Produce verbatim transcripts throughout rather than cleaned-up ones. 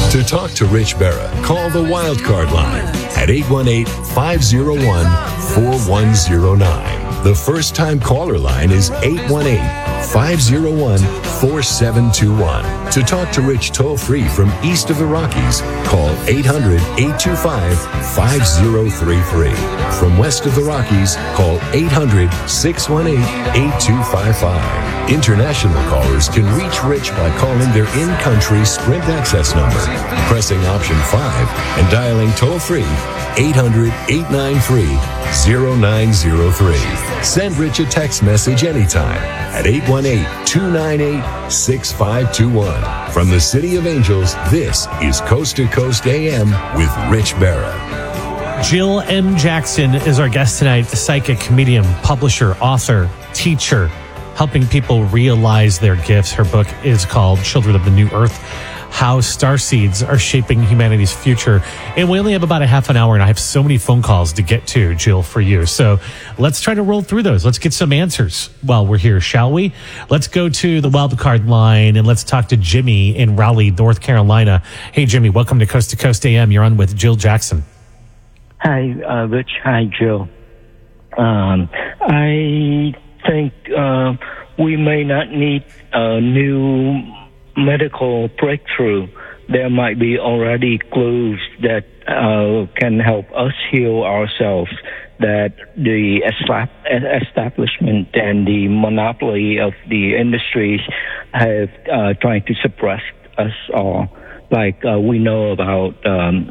To talk to Rich Berra, call the Wildcard line at eight one eight, five oh one, four one oh nine. The first-time caller line is eight one eight, five oh one, four seven two one. To talk to Rich toll-free from east of the Rockies, call eight hundred, eight two five, five oh three three. From west of the Rockies, call eight hundred, six one eight, eight two five five. International callers can reach Rich by calling their in-country Sprint access number, pressing option five, and dialing toll-free eight hundred, eight nine three, oh nine oh three. Send Rich a text message anytime at eight one eight, two nine eight, six five two one. From the City of Angels, this is Coast to Coast A M with Rich Berra. Jill M. Jackson is our guest tonight, psychic, medium, publisher, author, teacher, helping people realize their gifts. Her book is called Children of the New Earth, How Starseeds Are Shaping Humanity's Future. And we only have about a half an hour, and I have so many phone calls to get to, Jill, for you. So let's try to roll through those. Let's get some answers while we're here, shall we? Let's go to the wildcard line, and let's talk to Jimmy in Raleigh, North Carolina. Hey, Jimmy, welcome to Coast to Coast A M. You're on with Jill Jackson. Hi, uh, Rich. Hi, Jill. Um, I think uh, we may not need a new medical breakthrough. There might be already clues that uh, can help us heal ourselves, that the establishment and the monopoly of the industries have uh, trying to suppress us all. Like uh, we know about um,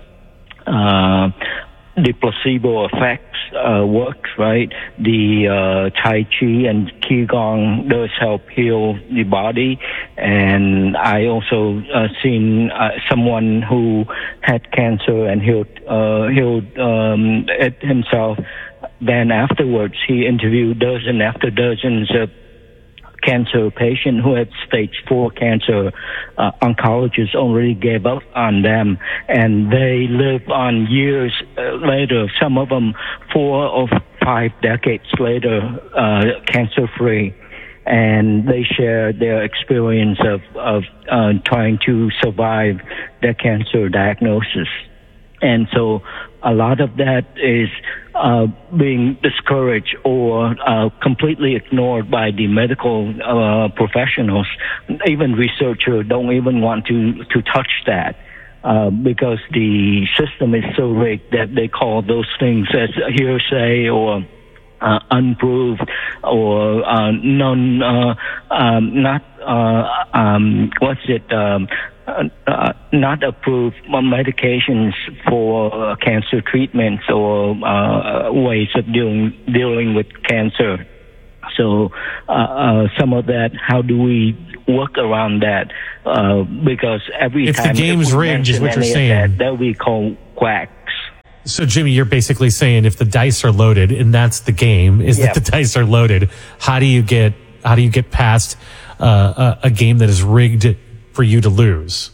uh, the placebo effects uh, works, right? The uh, Tai Chi and Qigong does help heal the body. And I also uh, seen uh, someone who had cancer and healed, uh, healed um, it himself. Then afterwards, he interviewed dozen after dozens of cancer patient who had stage four cancer. Uh, oncologists already gave up on them, and they live on years uh, later, some of them four or five decades later, uh, cancer-free. And they share their experience of, of uh, trying to survive their cancer diagnosis. And so a lot of that is uh, being discouraged or uh, completely ignored by the medical uh, professionals. Even researchers don't even want to, to touch that uh, because the system is so rigged that they call those things as hearsay or uh, unproved or uh, non, uh, um, not, uh, um, what's it, um, Uh, uh, not approved medications for uh, cancer treatments or uh, ways of dealing dealing with cancer. So uh, uh, some of that, how do we work around that? Uh, because every if time the game's rigged, is what you're saying. That, that we call quacks. So Jimmy, you're basically saying if the dice are loaded, and that's the game, is yep. that the dice are loaded. How do you get how do you get past uh, a, a game that is rigged for you to lose?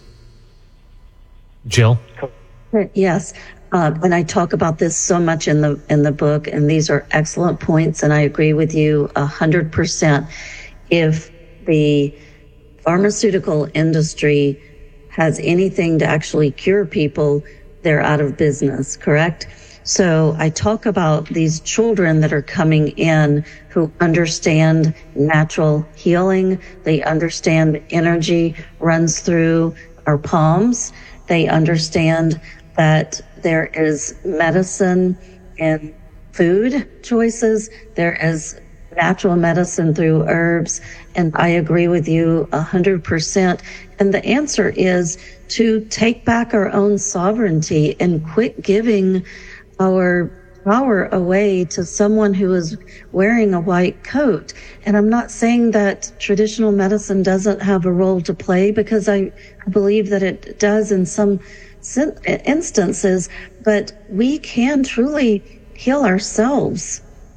Jill? Yes. Uh, and I talk about this so much in the in the book, and these are excellent points, and I agree with you a hundred percent. If the pharmaceutical industry has anything to actually cure people, they're out of business, correct? So I talk about these children that are coming in who understand natural healing. They understand energy runs through our palms. They understand that there is medicine in food choices. There is natural medicine through herbs. And I agree with you a hundred percent. And the answer is to take back our own sovereignty and quit giving our power away to someone who is wearing a white coat. And I'm not saying that traditional medicine doesn't have a role to play, because I, I believe that it does in some instances, but we can truly heal ourselves.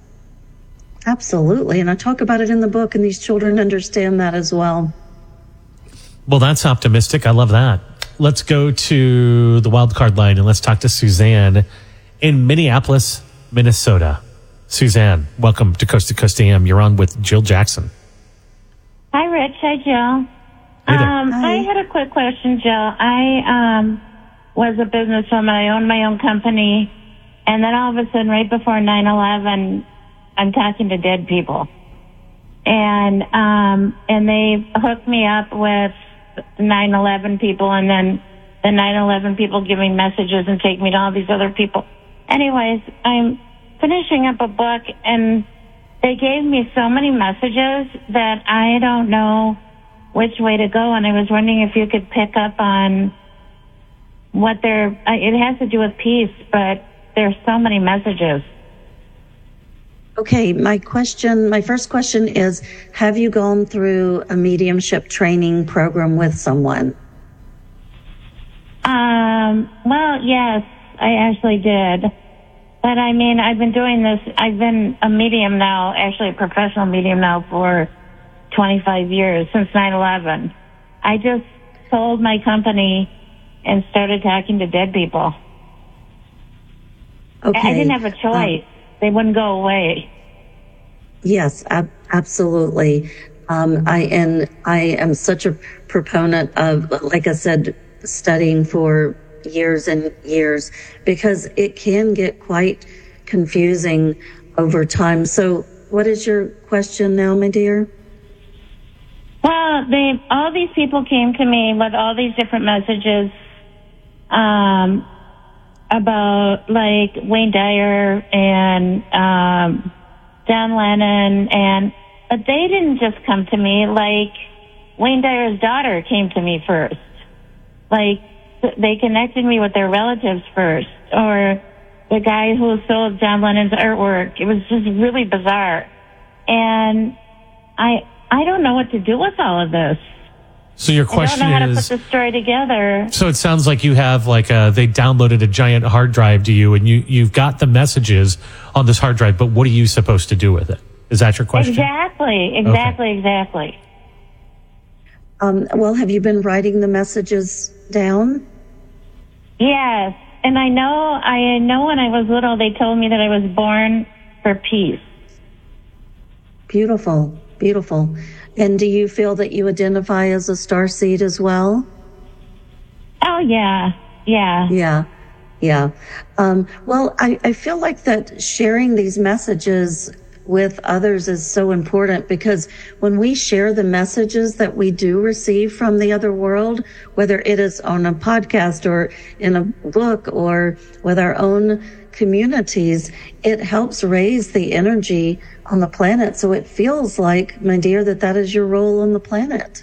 Absolutely. And I talk about it in the book, and these children understand that as well. Well, that's optimistic. I love that. Let's go to the wildcard line and let's talk to Suzanne in Minneapolis, Minnesota. Suzanne, welcome to Coast to Coast A M. You're on with Jill Jackson. Hi, Rich. Hi, Jill. Hey there. Um, I had a quick question, Jill. I um, was a businesswoman. I owned my own company. And then all of a sudden, right before nine eleven, I'm talking to dead people. And um, and they hooked me up with nine eleven people, and then the nine eleven people give me messages and take me to all these other people. Anyways, I'm finishing up a book, and they gave me so many messages that I don't know which way to go, and I was wondering if you could pick up on what they're, it has to do with peace, but there's so many messages. Okay, my question, my first question is, have you gone through a mediumship training program with someone? Um, well, yes, I actually did. But I mean, I've been doing this, I've been a medium now, actually a professional medium now for twenty-five years, since nine eleven. I just sold my company and started talking to dead people. Okay. I didn't have a choice. Um, they wouldn't go away. Yes, ab- absolutely. Um, I and I am such a proponent of, like I said, studying for years and years, because it can get quite confusing over time. So what is your question now, my dear? Well, they all these people came to me with all these different messages um, about, like, Wayne Dyer and um, John Lennon, and but they didn't just come to me. Like, Wayne Dyer's daughter came to me first. Like, they connected me with their relatives first, or the guy who sold John Lennon's artwork. It was just really bizarre. And I I don't know what to do with all of this. So your question I don't know how is, to put the story together. So it sounds like you have like a, they downloaded a giant hard drive to you, and you, you've got the messages on this hard drive, but what are you supposed to do with it? Is that your question? Exactly, exactly, okay. exactly. Um, well, have you been writing the messages down? Yes, and I know, I know when I was little, they told me that I was born for peace. Beautiful, beautiful. And do you feel that you identify as a starseed as well? Oh, yeah, yeah. Yeah, yeah. Um, well, I, I feel like that sharing these messages with others is so important, because when we share the messages that we do receive from the other world, whether it is on a podcast or in a book or with our own communities, it helps raise the energy on the planet. So it feels like, my dear, that that is your role on the planet.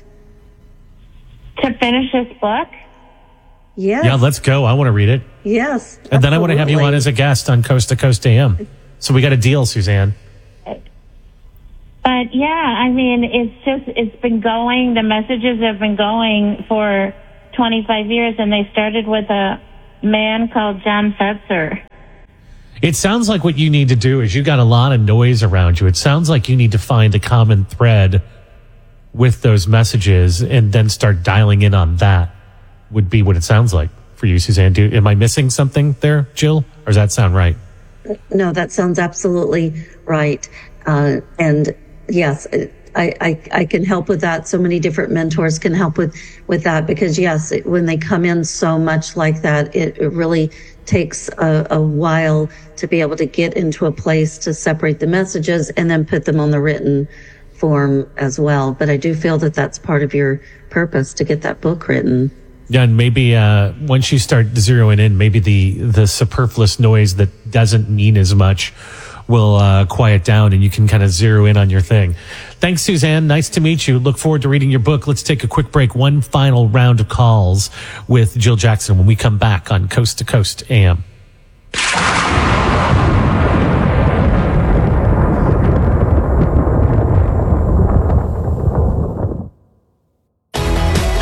To finish this book? Yes. Yeah, let's go. I want to read it. Yes. And absolutely. then I want to have you on as a guest on Coast to Coast A M. So we got a deal, Suzanne. But yeah, I mean, it's just, it's been going, the messages have been going for twenty-five years, and they started with a man called John Fetzer. It sounds like what you need to do is you got a lot of noise around you. It sounds like you need to find a common thread with those messages and then start dialing in on that, would be what it sounds like for you, Suzanne. Do, am I missing something there, Jill? Or does that sound right? No, that sounds absolutely right. Uh, and yes, I, I, I can help with that. So many different mentors can help with, with that, because yes, it, when they come in so much like that, it, it really takes a, a while to be able to get into a place to separate the messages and then put them on the written form as well. But I do feel that that's part of your purpose, to get that book written. Yeah, and maybe uh, once you start zeroing in, maybe the, the superfluous noise that doesn't mean as much will uh, quiet down, and you can kind of zero in on your thing. Thanks, Suzanne. Nice to meet you. Look forward to reading your book. Let's take a quick break. One final round of calls with Jill Jackson when we come back on Coast to Coast A M.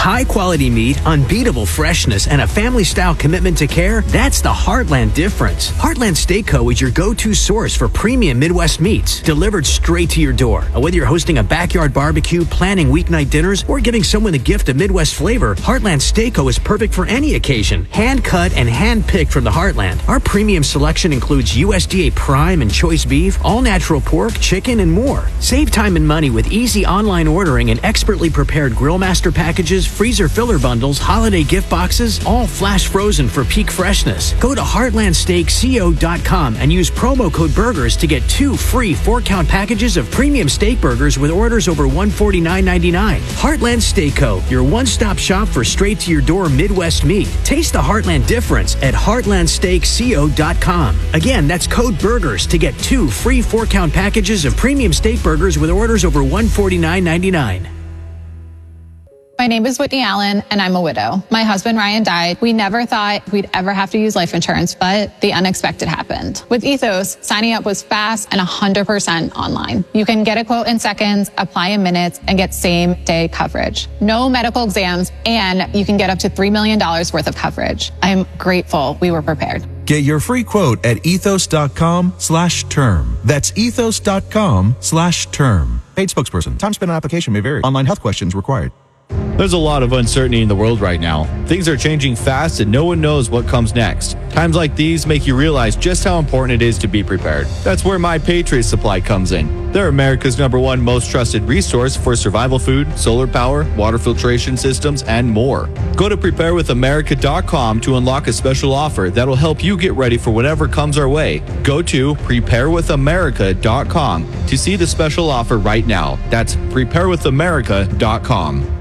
High-quality meat, unbeatable freshness, and a family-style commitment to care, that's the Heartland difference. Heartland Steak Co. is your go-to source for premium Midwest meats, delivered straight to your door. Whether you're hosting a backyard barbecue, planning weeknight dinners, or giving someone the gift of Midwest flavor, Heartland Steak Co. is perfect for any occasion. Hand-cut and hand-picked from the Heartland. Our premium selection includes U S D A Prime and Choice Beef, all-natural pork, chicken, and more. Save time and money with easy online ordering and expertly prepared grill master packages, freezer filler bundles, holiday gift boxes, all flash frozen for peak freshness. Go to heartland steak co dot com and use promo code BURGERS to get two free four-count packages of premium steak burgers with orders over one hundred forty-nine ninety-nine. Heartland Steak Co., your one-stop shop for straight-to-your-door Midwest meat. Taste the Heartland difference at heartland steak co dot com. Again, that's code BURGERS to get two free four-count packages of premium steak burgers with orders over one hundred forty-nine ninety-nine. My name is Whitney Allen, and I'm a widow. My husband, Ryan, died. We never thought we'd ever have to use life insurance, but the unexpected happened. With Ethos, signing up was fast and one hundred percent online. You can get a quote in seconds, apply in minutes, and get same-day coverage. No medical exams, and you can get up to three million dollars worth of coverage. I'm grateful we were prepared. Get your free quote at ethos.com slash term. That's ethos.com slash term. Paid spokesperson. Time spent on application may vary. Online health questions required. There's a lot of uncertainty in the world right now. Things are changing fast and no one knows what comes next. Times like these make you realize just how important it is to be prepared. That's where My Patriot Supply comes in. They're America's number one most trusted resource for survival food, solar power, water filtration systems, and more. Go to prepare with america dot com to unlock a special offer that'll help you get ready for whatever comes our way. Go to prepare with america dot com to see the special offer right now. That's prepare with america dot com.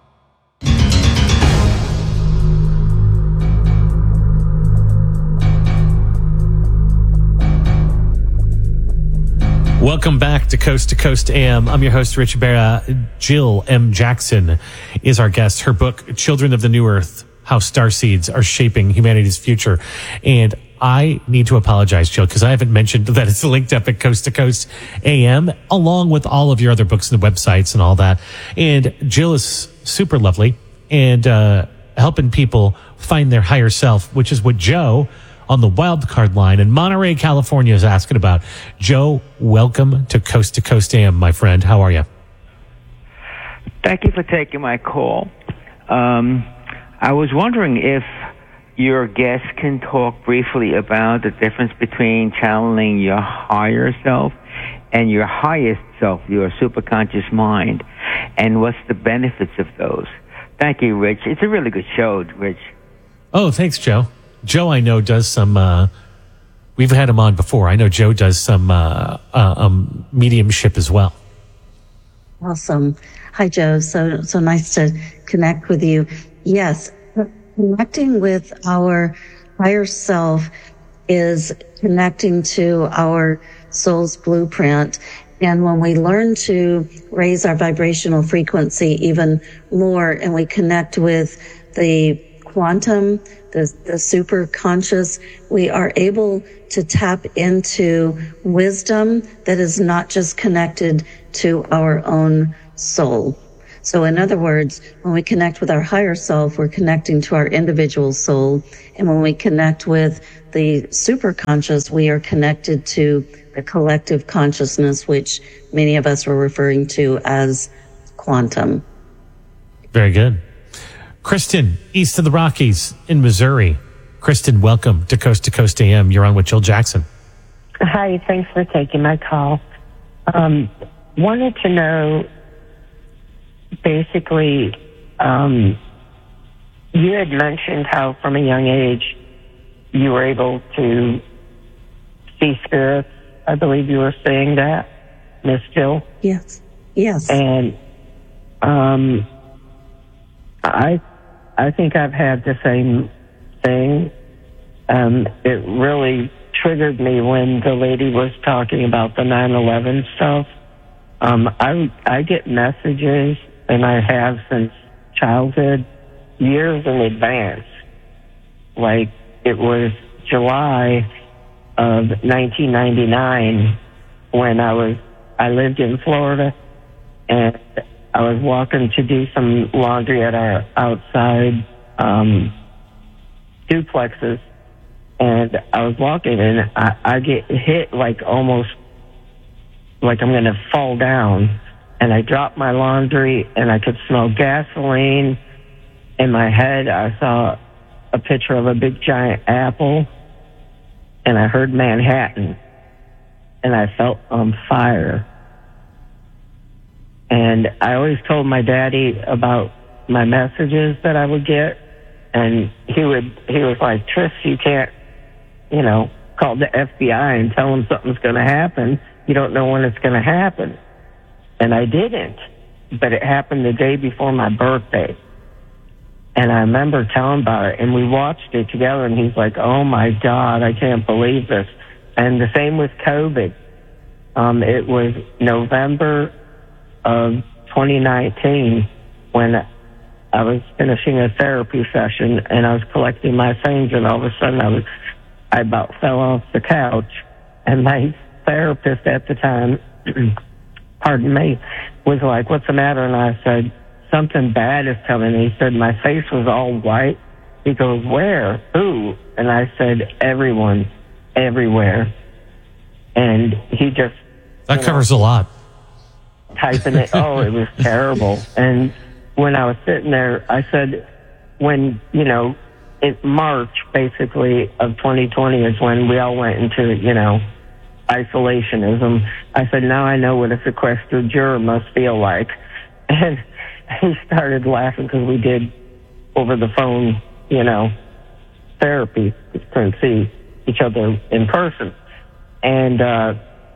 Welcome back to Coast to Coast A M. I'm your host, Rich Barra. Jill M. Jackson is our guest. Her book, Children of the New Earth, How Starseeds Are Shaping Humanity's Future. And I need to apologize, Jill, because I haven't mentioned that it's linked up at Coast to Coast A M, along with all of your other books and the websites and all that. And Jill is super lovely and uh, helping people find their higher self, which is what Joe on the wild card line in Monterey, California is asking about. Joe, welcome to Coast to Coast A M, my friend. How are you? Thank you for taking my call. Um, I was wondering if your guest can talk briefly about the difference between channeling your higher self and your highest self, your superconscious mind, and what's the benefits of those. Thank you, Rich. It's a really good show, Rich. Oh, thanks, Joe. Joe, I know, does some, uh, we've had him on before. I know Joe does some uh, uh, um, mediumship as well. Awesome. Hi, Joe. So, so nice to connect with you. Yes, connecting with our higher self is connecting to our soul's blueprint. And when we learn to raise our vibrational frequency even more and we connect with the quantum, the, the super conscious, we are able to tap into wisdom that is not just connected to our own soul. So in other words, when we connect with our higher self, we're connecting to our individual soul. And when we connect with the super conscious, we are connected to the collective consciousness, which many of us were referring to as quantum. Very good. Kristen, east of the Rockies in Missouri. Kristen, welcome to Coast to Coast A M. You're on with Jill Jackson. Hi, thanks for taking my call. Um, wanted to know, basically, um, you had mentioned how from a young age you were able to see spirits. I believe you were saying that, Miss Jill? Yes. Yes. And um, I I think I've had the same thing. Um, it really triggered me when the lady was talking about the nine eleven stuff. Um, I I get messages, and I have since childhood, years in advance. Like it was July of nineteen ninety-nine when I was I lived in Florida, and I was walking to do some laundry at our outside um, duplexes, and I was walking, and I, I get hit like almost like I'm going to fall down, and I dropped my laundry, and I could smell gasoline. In my head, I saw a picture of a big giant apple, and I heard Manhattan, and I felt on fire. And I always told my daddy about my messages that I would get, and he would he was like, Tris, you can't, you know, call the F B I and tell them something's going to happen. You don't know when it's going to happen. And I didn't, but it happened the day before my birthday. And I remember telling about it, and we watched it together, and he's like, oh, my God, I can't believe this. And the same with COVID. Um, it was November of twenty nineteen when I was finishing a therapy session, and I was collecting my things, and all of a sudden I was, I about fell off the couch, and my therapist at the time, pardon me, was like, what's the matter? And I said, something bad is coming. And he said, my face was all white. He goes, where? Who? And I said, everyone, everywhere. And he just... That covers know, a lot. Typing it. Oh, it was terrible. And when I was sitting there, I said, when, you know, in March, basically, of twenty twenty is when we all went into, you know, isolationism. I said, now I know what a sequestered juror must feel like. And he started laughing because we did over the phone, you know, therapy. We couldn't see each other in person. And uh,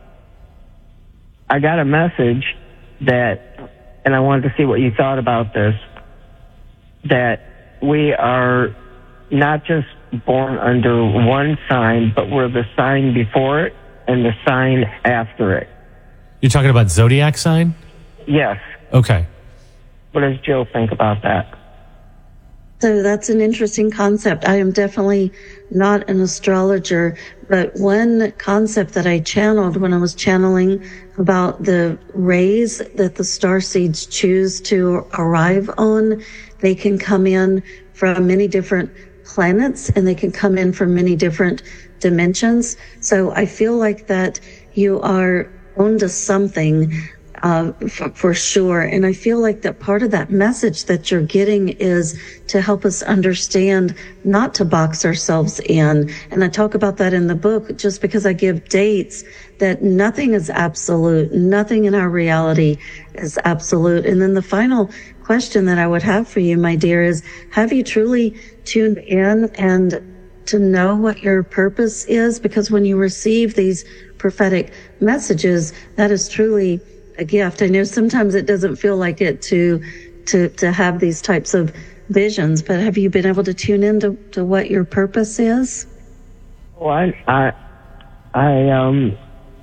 I got a message that, and I wanted to see what you thought about this, that we are not just born under one sign, but we're the sign before it and the sign after it. You're talking about zodiac sign? Yes. Okay. What does Jill think about that? So that's an interesting concept. I am definitely not an astrologer, but one concept that I channeled when I was channeling about the rays that the star seeds choose to arrive on, they can come in from many different planets and they can come in from many different dimensions. So I feel like that you are onto something Uh, for, for sure. And I feel like that part of that message that you're getting is to help us understand not to box ourselves in. And I talk about that in the book just because I give dates that nothing is absolute. Nothing in our reality is absolute. And then the final question that I would have for you, my dear, is have you truly tuned in and to know what your purpose is? Because when you receive these prophetic messages, that is truly a gift. I know sometimes it doesn't feel like it to to to have these types of visions, but have you been able to tune into to what your purpose is? Well, I I, I um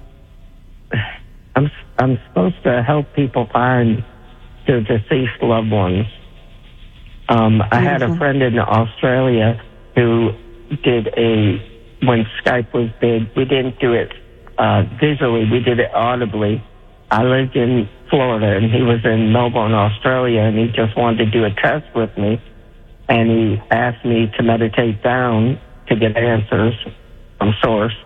I'm I'm supposed to help people find their deceased loved ones. Um, I had a friend in Australia who did a when Skype was big. We didn't do it uh, visually; we did it audibly. I lived in Florida, and he was in Melbourne, Australia, and he just wanted to do a test with me. And he asked me to meditate down to get answers from source.